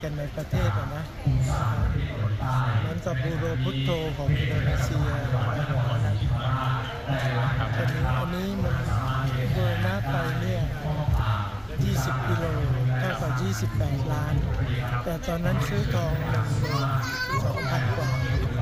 กันในประเทศนะเหมือนกับบูโรพุทโธของอินโดนีเซียอันนี้มันเบอร์หน้าไปเนี่ย20 กิโลเท่ากับ28 ล้านแต่ตอนนั้นซื้อทอง12,000 กว่า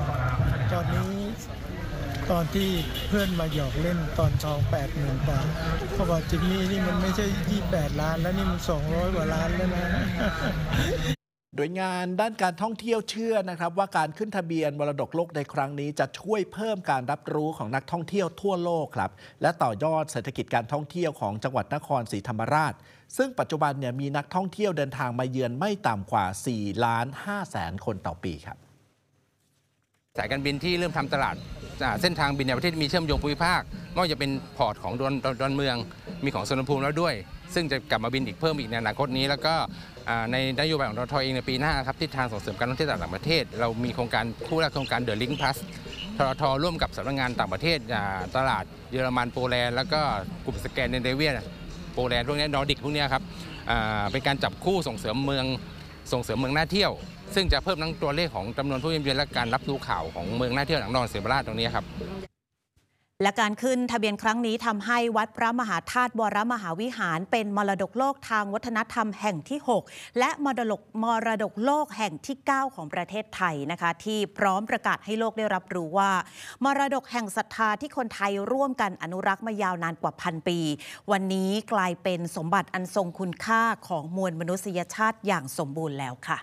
ตอนที่เพื่อนมาหยอกเล่นตอนทอง 80,000 บาทเขาบอกจิมมี่นี่มันไม่ใช่28 ล้านแล้วนี่มัน200 กว่าล้านแล้วนะโดยงานด้านการท่องเที่ยวเชื่อนะครับว่าการขึ้นทะเบียนมรดกโลกในครั้งนี้จะช่วยเพิ่มการรับรู้ของนักท่องเที่ยวทั่วโลกครับและต่อยอดเศรษฐกิจการท่องเที่ยวของจังหวัดนครศรีธรรมราชซึ่งปัจจุบันเนี่ยมีนักท่องเที่ยวเดินทางมาเยือนไม่ต่ำกว่า 4,500,000 คนต่อปีครับสายการบินที่เริ่มทำตลาดเส้นทางบินในประเทศมีเชื่อมโยงภูมิภาคไม่ว่าจะเป็นพอร์ตของดอนเมืองมีของสุวรรณภูมิแล้วด้วยซึ่งจะกลับมาบินอีกเพิ่มอีกในอนาคตนี้แล้วก็ในนโยบายของททเองในปีหน้าครับทิศทางส่งเสริมการท่องเที่ยวต่างประเทศเรามีโครงการคู่แรกโครงการเดอะลิงก์พลัสททร่วมกับสำนักงานต่างประเทศตลาดเยอรมันโปแลนด์แล้วก็กลุ่มสแกนดิเนเวียโปแลนด์พวกนี้นอร์ดิกพวกนี้ครับเป็นการจับคู่ส่งเสริมเมืองน่าเที่ยวซึ่งจะเพิ่มทั้งตัวเลขของจำนวนผู้เยือนและการรับรู้ข่าวของเมืองน่าเที่ยวอย่างนครศรีธรรมราชตรงนี้ครับและการขึ้นทะเบียนครั้งนี้ทำให้วัดพระมหาธาตุวรมหาวิหารเป็นมรดกโลกทางวัฒนธรรมแห่งที่ 6 และมรดกโลกแห่งที่ 9 ของประเทศไทยนะคะที่พร้อมประกาศให้โลกได้รับรู้ว่ามรดกแห่งศรัทธาที่คนไทยร่วมกันอนุรักษ์มายาวนานกว่า1,000 ปีวันนี้กลายเป็นสมบัติอันทรงคุณค่าของมวลมนุษยชาติอย่างสมบูรณ์แล้วค่ะ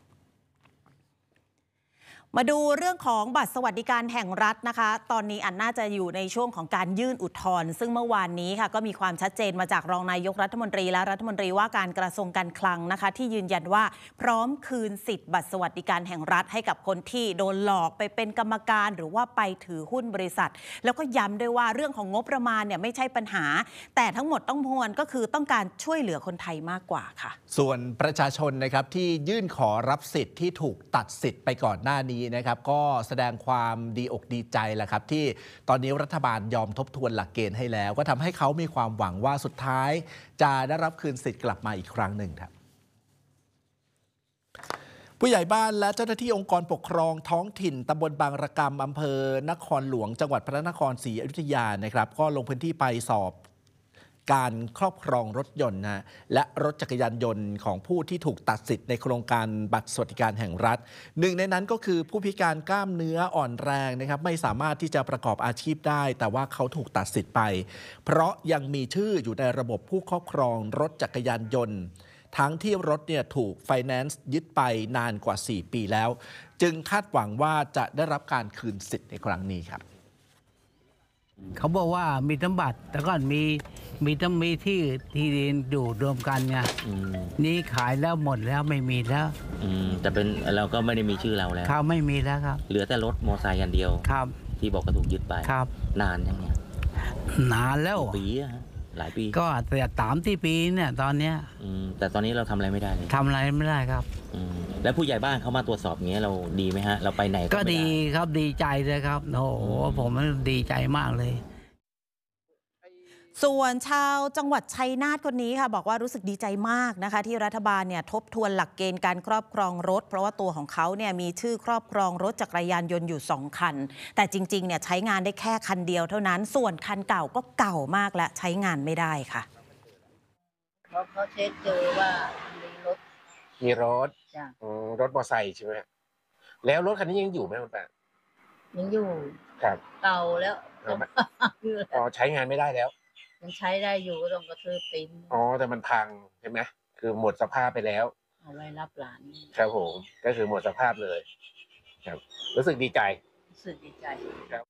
มาดูเรื่องของบัตรสวัสดิการแห่งรัฐนะคะตอนนี้น่าจะอยู่ในช่วงของการยื่นอุทธรณ์ซึ่งเมื่อวานนี้ค่ะก็มีความชัดเจนมาจากรองนายกรัฐมนตรีและรัฐมนตรีว่าการกระทรวงการคลังนะคะที่ยืนยันว่าพร้อมคืนสิทธิ์บัตรสวัสดิการแห่งรัฐให้กับคนที่โดนหลอกไปเป็นกรรมการหรือว่าไปถือหุ้นบริษัทแล้วก็ย้ำด้วยว่าเรื่องของงบประมาณเนี่ยไม่ใช่ปัญหาแต่ทั้งหมดต้องมวลก็คือต้องการช่วยเหลือคนไทยมากกว่าค่ะส่วนประชาชนนะครับที่ยื่นขอรับสิทธิ์ที่ถูกตัดสิทธิ์ไปก่อนหน้านี้นะครับก็แสดงความดีอกดีใจแหละครับที่ตอนนี้รัฐบาลยอมทบทวนหลักเกณฑ์ให้แล้วก็ทำให้เขามีความหวังว่าสุดท้ายจะได้รับคืนสิทธิ์กลับมาอีกครั้งหนึ่งครับผู้ใหญ่บ้านและเจ้าหน้าที่องค์กรปกครองท้องถิ่นตำบลบางระกำอำเภอนครหลวงจังหวัดพระนครศรีอยุธยานะครับก็ลงพื้นที่ไปสอบการครอบครองรถยนต์และรถจักรยานยนต์ของผู้ที่ถูกตัดสิทธิ์ในโครงการบัตรสวัสดิการแห่งรัฐหนึ่งในนั้นก็คือผู้พิการกล้ามเนื้ออ่อนแรงนะครับไม่สามารถที่จะประกอบอาชีพได้แต่ว่าเขาถูกตัดสิทธิ์ไปเพราะยังมีชื่ออยู่ในระบบผู้ครอบครองรถจักรยานยนต์ทั้งที่รถเนี่ยถูกไฟแนนซ์ยึดไปนานกว่า4 ปีแล้วจึงคาดหวังว่าจะได้รับการคืนสิทธิ์ในครั้งนี้ครับเขาบอกว่ามีทั้งบัตรแต่ก็มีทั้งมีที่ดินอยู่รวมกันไงนี่ขายแล้วหมดแล้วไม่มีแล้วแต่เป็นเราก็ไม่ได้มีชื่อเราแล้วครับไม่มีแล้วครับเหลือแต่รถมอเตอร์ไซค์อย่างเดียวครับที่บอกกระถูกยึดไปครับนานยังไงนานแล้วปีหลายปีก็แต่3-4 ปีเนี่ยตอนเนี้ยแต่ตอนนี้เราทำอะไรไม่ได้เลยทำอะไรไม่ได้ครับแล้วผู้ใหญ่บ้านเขามาตรวจสอบอย่างเงี้ยเราดีไหมฮะเราไปไหนก็ดีครับดีใจเลยครับโอ้โหผมดีใจมากเลยส่วนชาวจังหวัดชัยนาทคนนี้ค่ะบอกว่ารู้สึกดีใจมากนะคะที่รัฐบาลเนี่ยทบทวนหลักเกณฑ์การครอบครองรถเพราะว่าตัวของเขาเนี่ยมีชื่อครอบครองรถจักรยานยนต์อยู่2 คันแต่จริงๆเนี่ยใช้งานได้แค่คันเดียวเท่านั้นส่วนคันเก่าก็เก่ามากและใช้งานไม่ได้ค่ะเขาเช็คเจอว่ามีรถรถมอเตอร์ไซค์ใช่ไหมแล้วรถคันนี้ยังอยู่ไหมคุณป้ายังอยู่ครับเก่าแล้วใช้งานไม่ได้แล้วยังใช้ได้อยู่ก็ต้องกระทืบตีนแต่มันพังใช่ไหมคือหมดสภาพไปแล้วเอาไว้รับหลานครับผมก็คือหมดสภาพเลยครับรู้สึกดีใจครับ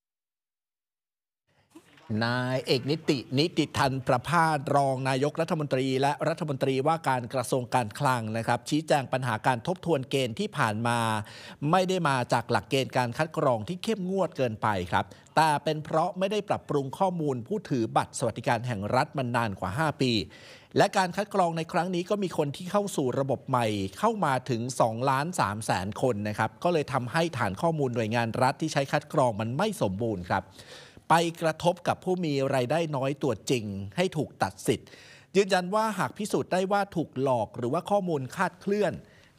นายเอกนิติทันประภาสรองนายกรัฐมนตรีและรัฐมนตรีว่าการกระทรวงการคลังนะครับชี้แจงปัญหาการทบทวนเกณฑ์ที่ผ่านมาไม่ได้มาจากหลักเกณฑ์การคัดกรองที่เข้มงวดเกินไปครับแต่เป็นเพราะไม่ได้ปรับปรุงข้อมูลผู้ถือบัตรสวัสดิการแห่งรัฐมานานกว่า5 ปีและการคัดกรองในครั้งนี้ก็มีคนที่เข้าสู่ระบบใหม่เข้ามาถึง2,300,000 คนนะครับก็เลยทำให้ฐานข้อมูลหน่วยงานรัฐที่ใช้คัดกรองมันไม่สมบูรณ์ครับไปกระทบกับผู้มีรายได้น้อยตัวจริงให้ถูกตัดสิทธิ์ยืนยันว่าหากพิสูจน์ได้ว่าถูกหลอกหรือว่าข้อมูลคลาดเคลื่อน